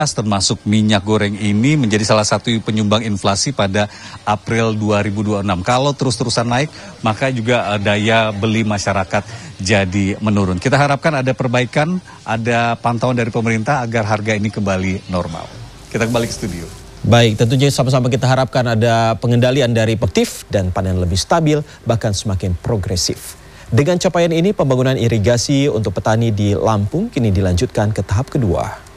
termasuk minyak goreng ini menjadi salah satu penyumbang inflasi pada April 2026. Kalau terus-terusan naik, maka juga daya beli masyarakat jadi menurun. Kita harapkan ada perbaikan, ada pantauan dari pemerintah agar harga ini kembali normal. Kita kembali ke studio. Baik, tentunya sama-sama kita harapkan ada pengendalian dari aktif dan panen lebih stabil, bahkan semakin progresif. Dengan capaian ini, pembangunan irigasi untuk petani di Lampung kini dilanjutkan ke tahap kedua.